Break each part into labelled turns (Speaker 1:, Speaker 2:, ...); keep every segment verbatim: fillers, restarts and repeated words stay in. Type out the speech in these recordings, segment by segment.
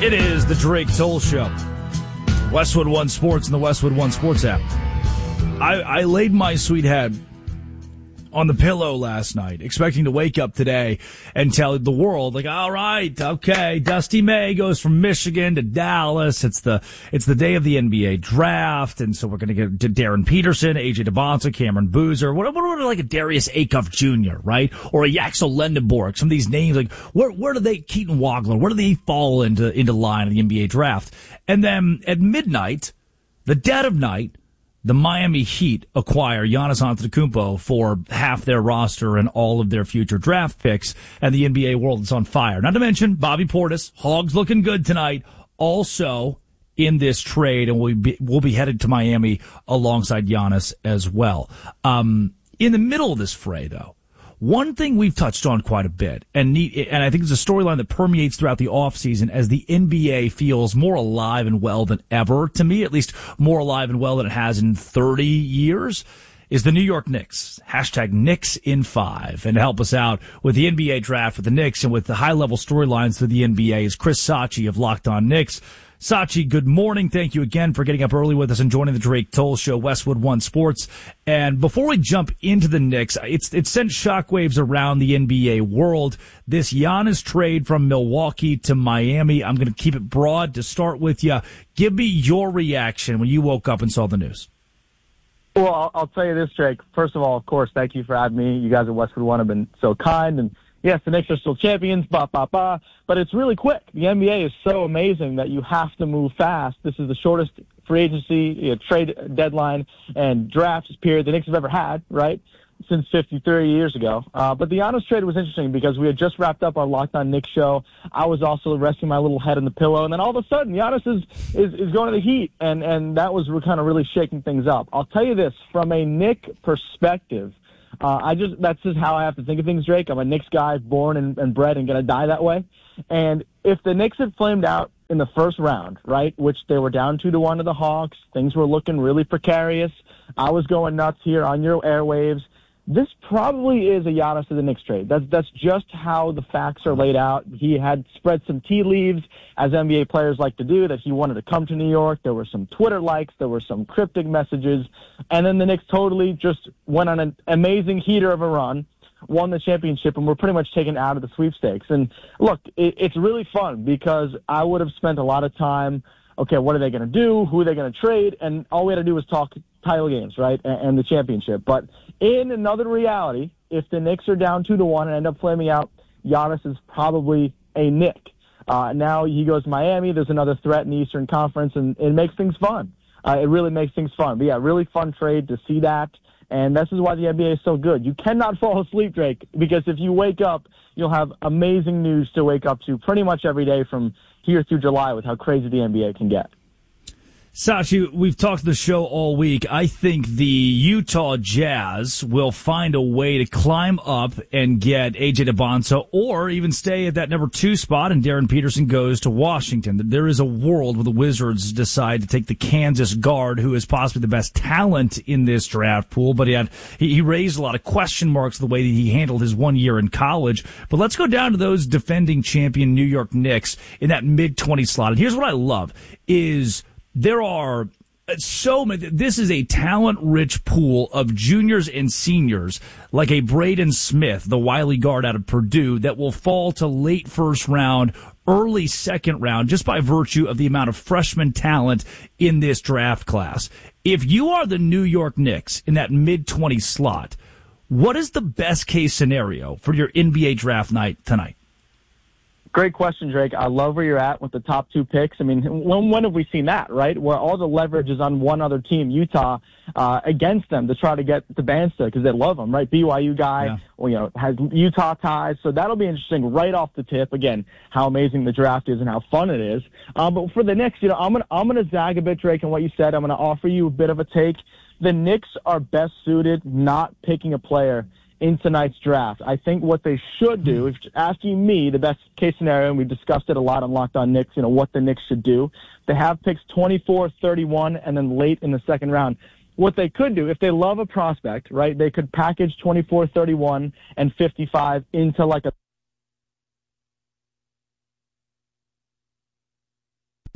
Speaker 1: It is the Drake Toll Show. Westwood One Sports and the Westwood One Sports app. I, I laid my sweet head on the pillow last night, expecting to wake up today and tell the world, like, all right, okay, Dusty May goes from Michigan to Dallas. It's the it's the day of the N B A draft, and so we're going to get to Darren Peterson, A J DeBonta, Cameron Boozer, what, what, what like a Darius Acuff Junior, right? Or a Yaxel Lendenborg. Some of these names, like, where where do they, Keaton Wagler, where do they fall into, into line in the N B A draft? And then at midnight, the dead of night, the Miami Heat acquire Giannis Antetokounmpo for half their roster and all of their future draft picks, and the N B A world is on fire. Not to mention Bobby Portis, Hogs looking good tonight, also in this trade, and we'll be, we'll be headed to Miami alongside Giannis as well. Um, in the middle of this fray, though, one thing we've touched on quite a bit, and need, and I think it's a storyline that permeates throughout the offseason as the N B A feels more alive and well than ever, to me, at least more alive and well than it has in thirty years, is the New York Knicks. Hashtag Knicks in five. And to help us out with the N B A draft with the Knicks and with the high-level storylines through the N B A is Chris Sachi of Locked On Knicks. Sachi, good morning. Thank you again for getting up early with us and joining the Drake Toll Show, Westwood One Sports. And before we jump into the Knicks, it's it sent shockwaves around the N B A world. This Giannis trade from Milwaukee to Miami. I'm going to keep it broad to start with you. Give me your reaction when you woke up and saw the news.
Speaker 2: Well, I'll, I'll tell you this, Drake. First of all, of course, thank you for having me. You guys at Westwood One have been so kind, and yes, the Knicks are still champions, ba, ba, ba, but it's really quick. The N B A is so amazing that you have to move fast. This is the shortest free agency, you know, trade deadline, and draft period the Knicks have ever had, right, since fifty, thirty years ago. Uh, but the Giannis trade was interesting because we had just wrapped up our Locked On Knicks show. I was also resting my little head in the pillow, and then all of a sudden, Giannis is, is, is going to the Heat, and, and that was kind of really shaking things up. I'll tell you this, from a Knick perspective, Uh, I just, that's just how I have to think of things, Drake. I'm a Knicks guy, born and, and bred and going to die that way. And if the Knicks had flamed out in the first round, right, which they were down two to one to the Hawks, things were looking really precarious. I was going nuts here on your airwaves. This probably is a Giannis to the Knicks trade. That's, that's just how the facts are laid out. He had spread some tea leaves, as N B A players like to do, that he wanted to come to New York. There were some Twitter likes. There were some cryptic messages. And then the Knicks totally just went on an amazing heater of a run, won the championship, and were pretty much taken out of the sweepstakes. And look, it, it's really fun because I would have spent a lot of time, okay, what are they going to do? Who are they going to trade? And all we had to do was talk title games, right, and, and the championship. But in another reality, if the Knicks are down two to one and end up flaming out, Giannis is probably a Knick. Uh, now he goes to Miami. There's another threat in the Eastern Conference, and it makes things fun. Uh, it really makes things fun. But yeah, really fun trade to see that. And this is why the N B A is so good. You cannot fall asleep, Drake, because if you wake up, you'll have amazing news to wake up to pretty much every day from here through July with how crazy the N B A can get.
Speaker 1: Sachi, we've talked the show all week. I think the Utah Jazz will find a way to climb up and get A J DeBonta or even stay at that number two spot and Darren Peterson goes to Washington. There is a world where the Wizards decide to take the Kansas guard, who is possibly the best talent in this draft pool, but he had, he, he raised a lot of question marks the way that he handled his one year in college. But let's go down to those defending champion New York Knicks in that mid twenty slot. And here's what I love is there are so many. This is a talent-rich pool of juniors and seniors like a Braden Smith, the wily guard out of Purdue, that will fall to late first round, early second round, just by virtue of the amount of freshman talent in this draft class. If you are the New York Knicks in that mid twenty slot, what is the best-case scenario for your N B A draft night tonight?
Speaker 2: Great question, Drake. I love where you're at with the top two picks. I mean, when, when have we seen that, right? Where all the leverage is on one other team, Utah, uh, against them to try to get the Bansta because they love them, right? B Y U guy, yeah. Well, you know, has Utah ties. So that'll be interesting right off the tip. Again, how amazing the draft is and how fun it is. Um, but for the Knicks, you know, I'm going to, I'm going to zag a bit, Drake, on what you said. I'm going to offer you a bit of a take. The Knicks are best suited not picking a player in tonight's draft. I think what they should do, if you're asking me the best case scenario, and we've discussed it a lot on Locked On Knicks, you know, what the Knicks should do, they have picks twenty-four, thirty-one, and then late in the second round. What they could do, if they love a prospect, right, they could package twenty-four, thirty-one, and fifty-five into like a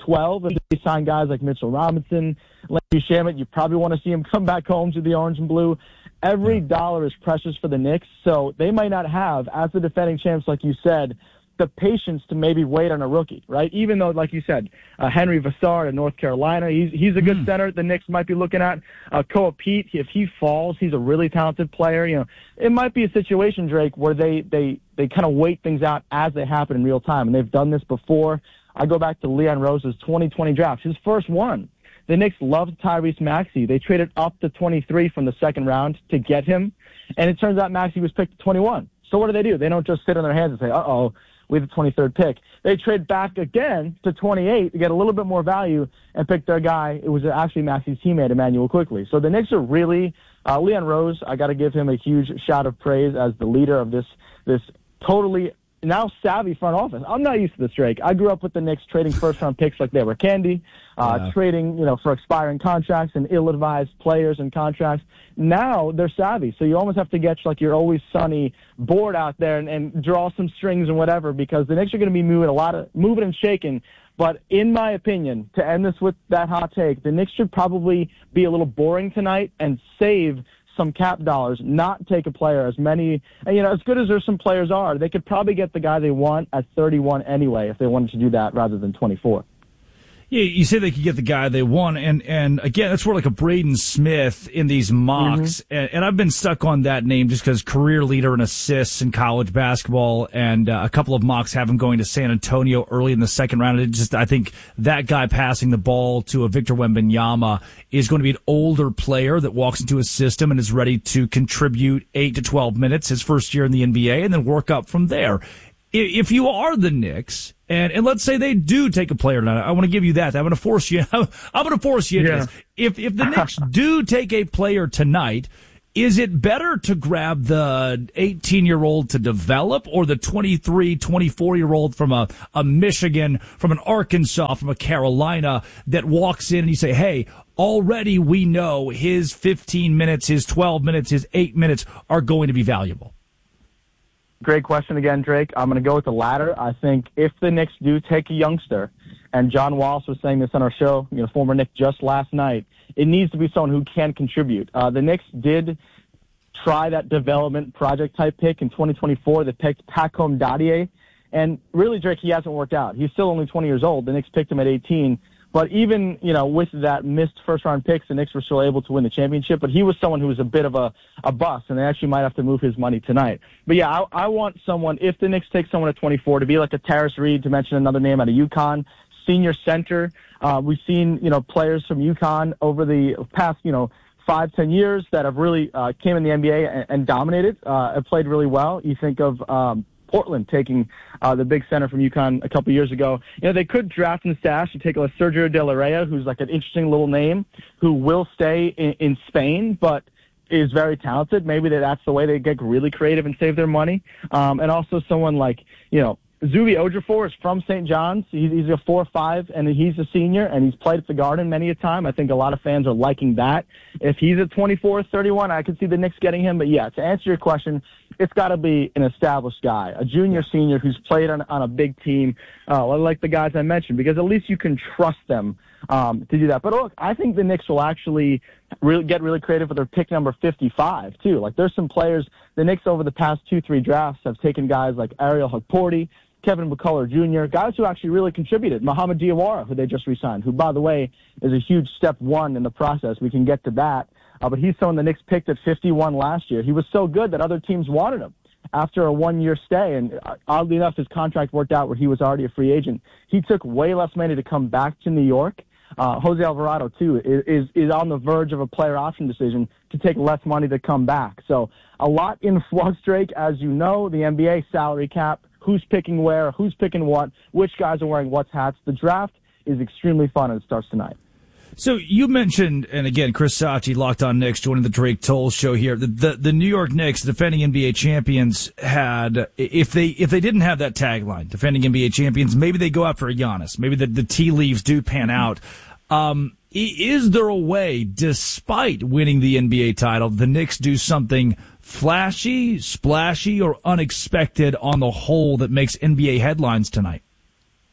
Speaker 2: twelve, if they sign guys like Mitchell Robinson, Landry Shamet, you probably want to see him come back home to the orange and blue. Every dollar is precious for the Knicks, so they might not have, as the defending champs, like you said, the patience to maybe wait on a rookie, right? Even though, like you said, uh, Henry Vassard in North Carolina, he's he's a good mm. center the Knicks might be looking at. Uh, Koa Pete, if he falls, he's a really talented player. You know, it might be a situation, Drake, where they they they kind of wait things out as they happen in real time, and they've done this before. I go back to Leon Rose's twenty twenty draft, his first one. The Knicks loved Tyrese Maxey. They traded up to twenty-three from the second round to get him, and it turns out Maxey was picked at twenty-one. So what do they do? They don't just sit on their hands and say, uh-oh, we have the twenty-third pick. They trade back again to twenty-eight to get a little bit more value and pick their guy. It was actually Maxey's teammate, Emmanuel Quickley. So the Knicks are really, uh, Leon Rose, I got to give him a huge shout of praise as the leader of this this totally now savvy front office. I'm not used to this, Drake. I grew up with the Knicks trading first-round picks like they were candy, uh, yeah. trading, you know, for expiring contracts and ill-advised players and contracts. Now they're savvy, so you almost have to get like your Always Sunny board out there and, and draw some strings and whatever, because the Knicks are going to be moving a lot of moving and shaking. But in my opinion, to end this with that hot take, the Knicks should probably be a little boring tonight and save some cap dollars, not take a player as many, and, you know, as good as there's some players are, they could probably get the guy they want at thirty-one anyway if they wanted to do that rather than twenty-four.
Speaker 1: Yeah, you say they could get the guy they want, and, and again, that's where like a Braden Smith in these mocks, mm-hmm. and, and I've been stuck on that name just because career leader in assists in college basketball, and uh, a couple of mocks have him going to San Antonio early in the second round. It just, I think that guy passing the ball to a Victor Wembanyama is going to be an older player that walks into a system and is ready to contribute eight to twelve minutes his first year in the N B A and then work up from there. If you are the Knicks, and, and let's say they do take a player tonight, I want to give you that. I'm going to force you. I'm going to force you into
Speaker 2: yeah.
Speaker 1: this. If if the Knicks do take a player tonight, is it better to grab the eighteen-year-old to develop or the twenty-three, twenty-four-year-old from a, a Michigan, from an Arkansas, from a Carolina that walks in and you say, hey, already we know his fifteen minutes, his twelve minutes, his eight minutes are going to be valuable?
Speaker 2: Great question again, Drake. I'm going to go with the latter. I think if the Knicks do take a youngster, and John Wallace was saying this on our show, you know, former Knick just last night, it needs to be someone who can contribute. Uh, the Knicks did try that development project type pick in twenty twenty-four. They picked Pacome Dadier, and really, Drake, he hasn't worked out. He's still only twenty years old. The Knicks picked him at eighteen. But even, you know, with that missed first-round picks, the Knicks were still able to win the championship. But he was someone who was a bit of a, a bust, and they actually might have to move his money tonight. But, yeah, I, I want someone, if the Knicks take someone at twenty-four, to be like a Terrace Reed, to mention another name out of UConn, senior center. Uh, we've seen, you know, players from UConn over the past, you know, five, ten years that have really uh, came in the N B A and, and dominated, uh, have played really well. You think of um, Portland taking uh, the big center from UConn a couple years ago. You know, they could draft and stash and take a Sergio De La Rey, who's like an interesting little name, who will stay in, in Spain, but is very talented. Maybe that's the way they get really creative and save their money. Um, and also someone like, you know, Zubi Ejiofor is from Saint John's. He's, he's a four five, and he's a senior, and he's played at the Garden many a time. I think a lot of fans are liking that. If he's at twenty-four, thirty-one, I could see the Knicks getting him. But, yeah, to answer your question, it's got to be an established guy, a junior, senior who's played on, on a big team, uh, like the guys I mentioned, because at least you can trust them um, to do that. But, look, I think the Knicks will actually really get really creative with their pick number fifty-five, too. Like, there's some players, the Knicks over the past two, three drafts have taken guys like Ariel Hukporti, Kevin McCullough Junior, guys who actually really contributed. Mohamed Diawara, who they just re-signed, who, by the way, is a huge step one in the process. We can get to that. Uh, but he's someone the Knicks picked at fifty-one last year. He was so good that other teams wanted him after a one-year stay. And uh, oddly enough, his contract worked out where he was already a free agent. He took way less money to come back to New York. Uh, Jose Alvarado, too, is, is on the verge of a player option decision to take less money to come back. So a lot in flux, Drake. As you know, the N B A salary cap, who's picking where, who's picking what, which guys are wearing what hats. The draft is extremely fun, and it starts tonight.
Speaker 1: So you mentioned, and again, Chris Sachi, Locked On Knicks, joining the Drake Toll Show here. The, the the New York Knicks, defending N B A champions, had if they if they didn't have that tagline, defending N B A champions, maybe they go out for a Giannis. Maybe the, the tea leaves do pan out. Um, is there a way, despite winning the N B A title, the Knicks do something flashy, splashy, or unexpected on the whole that makes N B A headlines tonight?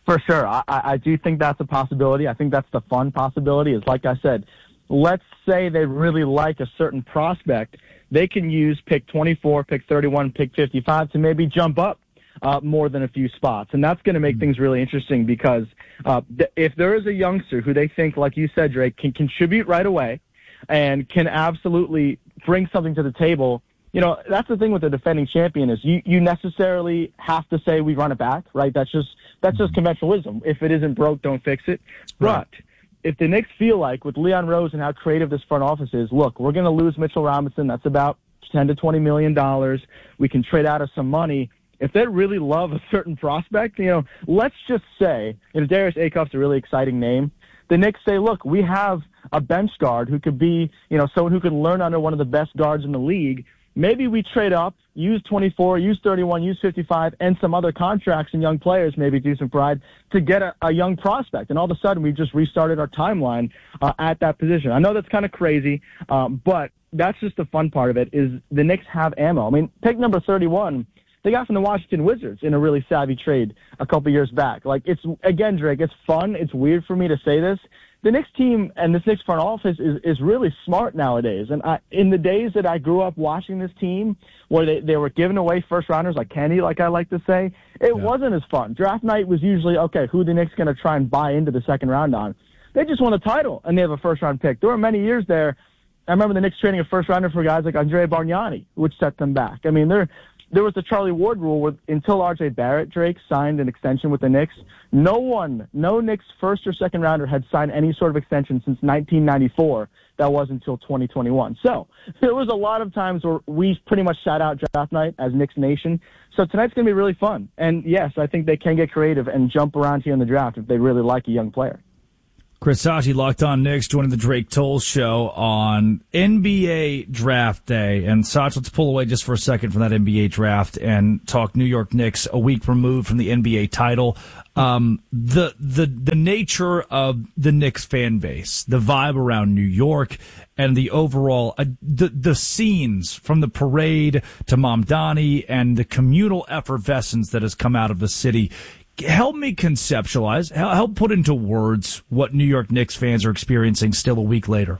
Speaker 2: For sure. I, I do think that's a possibility. I think that's the fun possibility is, like I said, let's say they really like a certain prospect. They can use pick twenty-four, pick thirty-one, pick fifty-five to maybe jump up uh, more than a few spots. And that's going to make things really interesting because uh, th- if there is a youngster who they think, like you said, Drake, can contribute right away and can absolutely bring something to the table, you know, that's the thing with the defending champion is you, you necessarily have to say we run it back, right? That's just that's just conventional wisdom. If it isn't broke, don't fix it.
Speaker 1: Right.
Speaker 2: But if the Knicks feel like, with Leon Rose and how creative this front office is, look, we're going to lose Mitchell Robinson. That's about ten to twenty million dollars. We can trade out of some money. If they really love a certain prospect, you know, let's just say, you know, Darius Acuff's a really exciting name. The Knicks say, look, we have a bench guard who could be, you know, someone who could learn under one of the best guards in the league. Maybe we trade up, use twenty-four, use thirty-one, use fifty-five, and some other contracts and young players, maybe do some pride, to get a, a young prospect. And all of a sudden, we just restarted our timeline uh, at that position. I know that's kind of crazy, um, but that's just the fun part of it, is the Knicks have ammo. I mean, pick number thirty-one, they got from the Washington Wizards in a really savvy trade a couple years back. Like, it's, again, Drake, it's fun. It's weird for me to say this. The Knicks team and this Knicks front office is, is really smart nowadays. And I, in the days that I grew up watching this team, where they, they were giving away first-rounders like Kenny, like I like to say, it yeah. wasn't as fun. Draft night was usually, okay, who the Knicks going to try and buy into the second round on? They just won a title, and they have a first-round pick. There were many years there. I remember the Knicks trading a first-rounder for guys like Andrea Bargnani, which set them back. I mean, they're There was the Charlie Ward rule where until R J Barrett, Drake, signed an extension with the Knicks, no one, no Knicks first or second rounder had signed any sort of extension since nineteen ninety-four. That was until twenty twenty-one. So there was a lot of times where we pretty much sat out draft night as Knicks Nation. So tonight's going to be really fun. And, yes, I think they can get creative and jump around here in the draft if they really like a young player.
Speaker 1: Chris Sashi, Locked On Knicks, joining the Drake Toll Show on N B A Draft Day. And Sach, let's pull away just for a second from that N B A draft and talk New York Knicks a week removed from the N B A title. Um, the the the nature of the Knicks fan base, the vibe around New York, and the overall uh, the the scenes from the parade to Mamdani and the communal effervescence that has come out of the city. Help me conceptualize, help put into words what New York Knicks fans are experiencing still a week later.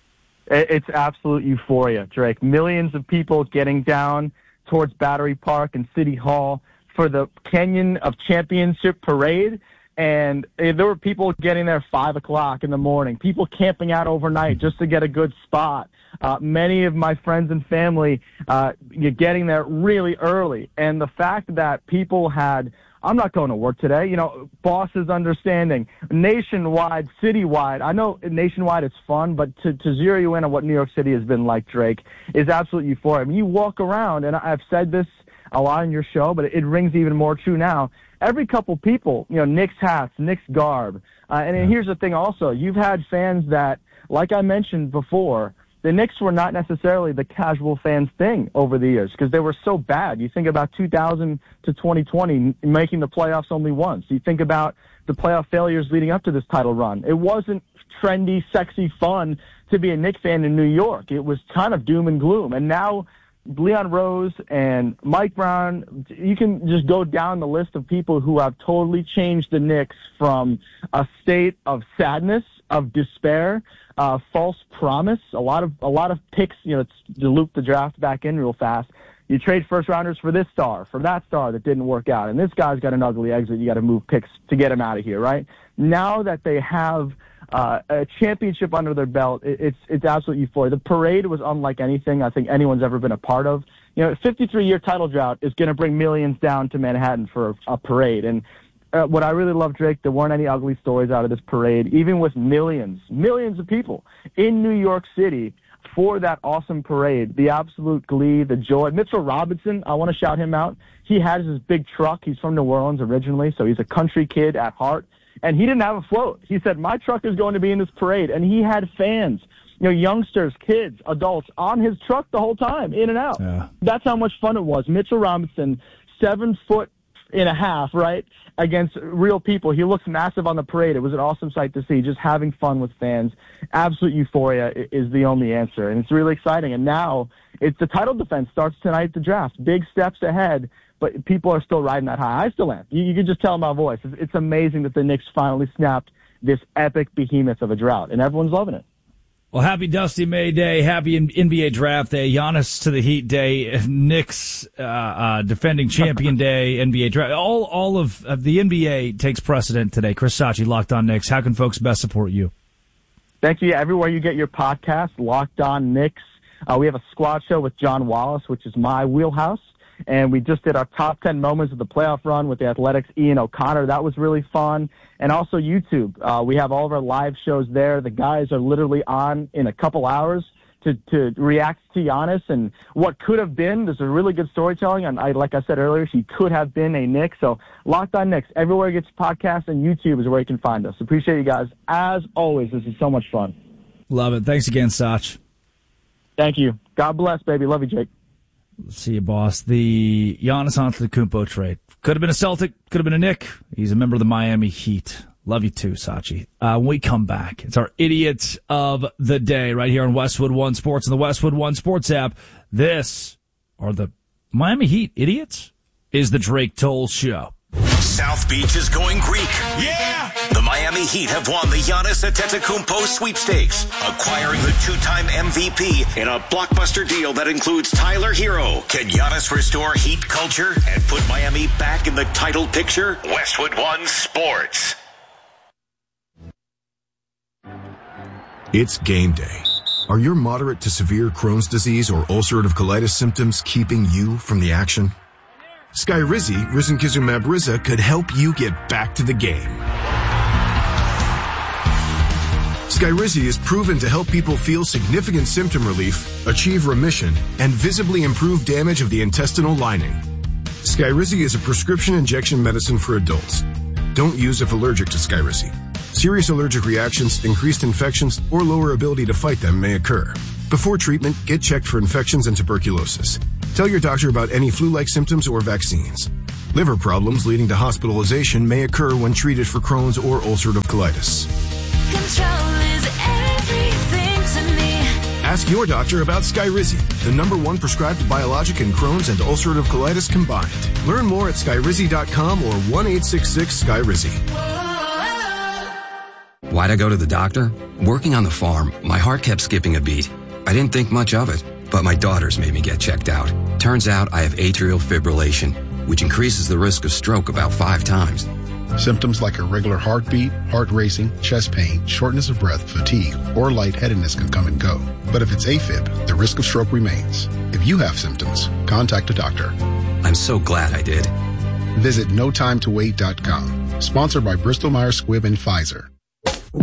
Speaker 2: It's absolute euphoria, Drake. Millions of people getting down towards Battery Park and City Hall for the Canyon of Championship parade. And there were people getting there five o'clock in the morning, people camping out overnight just to get a good spot. Uh, many of my friends and family uh, getting there really early. And the fact that people had, I'm not going to work today, you know, bosses understanding, nationwide, citywide. I know nationwide it's fun, but to, to zero you in on what New York City has been like, Drake, is absolute euphoria. I mean, you walk around, and I've said this a lot on your show, but it rings even more true now. Every couple people, you know, Knicks hats, Knicks garb. Uh, and yeah. here's the thing also, you've had fans that, like I mentioned before, the Knicks were not necessarily the casual fans thing over the years because they were so bad. You think about two thousand to twenty twenty making the playoffs only once. You think about the playoff failures leading up to this title run. It wasn't trendy, sexy, fun to be a Knicks fan in New York. It was kind of doom and gloom. And now Leon Rose and Mike Brown, you can just go down the list of people who have totally changed the Knicks from a state of sadness, of despair, uh, false promise, a lot of a lot of picks, you know, to loop the draft back in real fast. You trade first rounders for this star, for that star that didn't work out, and this guy's got an ugly exit. You got to move picks to get him out of here, right? Now that they have uh, a championship under their belt, it, it's it's absolute euphoria. The parade was unlike anything I think anyone's ever been a part of. You know, a fifty-three year title drought is going to bring millions down to Manhattan for a, a parade, and Uh, what I really love, Drake, there weren't any ugly stories out of this parade, even with millions, millions of people in New York City for that awesome parade. The absolute glee, the joy. Mitchell Robinson, I want to shout him out. He has his big truck. He's from New Orleans originally, so he's a country kid at heart. And he didn't have a float. He said, my truck is going to be in this parade. And he had fans, you know, youngsters, kids, adults on his truck the whole time, in and out. Yeah. That's how much fun it was. Mitchell Robinson, seven foot and a half, right, against real people. He looks massive on the parade. It was an awesome sight to see, just having fun with fans. Absolute euphoria is the only answer, and it's really exciting. And now it's the title defense starts tonight at the draft. Big steps ahead but people are still riding that high. I still am. You, you can just tell in my voice. It's, it's amazing that the Knicks finally snapped this epic behemoth of a drought, and everyone's loving it.
Speaker 1: Well, happy Dusty May Day, happy N B A Draft Day, Giannis to the Heat Day, Knicks uh, uh, defending champion day, N B A Draft. All all of, of the N B A takes precedent today. Chris Sacchi, Locked On Knicks. How can folks best support you?
Speaker 2: Thank you. Everywhere you get your podcast, Locked On Knicks. Uh, we have a squad show with John Wallace, which is my wheelhouse. And we just did our top ten moments of the playoff run with the Athletics' Ian O'Connor. That was really fun. And also YouTube. Uh, we have all of our live shows there. The guys are literally on in a couple hours to, to react to Giannis and what could have been. There's a really good storytelling. And I, like I said earlier, he could have been a Knick. So Locked On Knicks. Everywhere you get your podcasts, and YouTube is where you can find us. Appreciate you guys. As always, this is so much fun.
Speaker 1: Love it. Thanks again, Sach.
Speaker 2: Thank you. God bless, baby. Love you, Jake.
Speaker 1: See you, boss. The Giannis Antetokounmpo trade. Could have been a Celtic, could have been a Knick. He's a member of the Miami Heat. Love you too, Sacchi. Uh, when we come back, it's our Idiots of the Day right here on Westwood One Sports and the Westwood One Sports app. This are the Miami Heat idiots? Is the Drake Toll Show.
Speaker 3: South Beach is going Greek.
Speaker 4: Yeah!
Speaker 3: The Miami Heat have won the Giannis Antetokounmpo sweepstakes, acquiring the two-time M V P in a blockbuster deal that includes Tyler Hero. Can Giannis restore Heat culture and put Miami back in the title picture? Westwood One Sports.
Speaker 5: It's game day. Are your moderate to severe Crohn's disease or ulcerative colitis symptoms keeping you from the action? Skyrizi, risankizumab Riza, could help you get back to the game. Skyrizi is proven to help people feel significant symptom relief, achieve remission, and visibly improve damage of the intestinal lining. Skyrizi is a prescription injection medicine for adults. Don't use if allergic to Skyrizi. Serious allergic reactions, increased infections, or lower ability to fight them may occur. Before treatment, get checked for infections and tuberculosis. Tell your doctor about any flu-like symptoms or vaccines. Liver problems leading to hospitalization may occur when treated for Crohn's or ulcerative colitis.
Speaker 6: Control is everything to me.
Speaker 5: Ask your doctor about Skyrizi, the number one prescribed biologic in Crohn's and ulcerative colitis combined. Learn more at skyrizi dot com or one eight six six Skyrizi.
Speaker 7: Why'd I go to the doctor? Working on the farm, my heart kept skipping a beat. I didn't think much of it, but my daughters made me get checked out. Turns out I have atrial fibrillation, which increases the risk of stroke about five times.
Speaker 8: Symptoms like irregular heartbeat, heart racing, chest pain, shortness of breath, fatigue, or lightheadedness can come and go. But if it's AFib, the risk of stroke remains. If you have symptoms, contact a doctor.
Speaker 7: I'm so glad I did.
Speaker 8: Visit no time to wait dot com. Sponsored by Bristol Myers Squibb and Pfizer.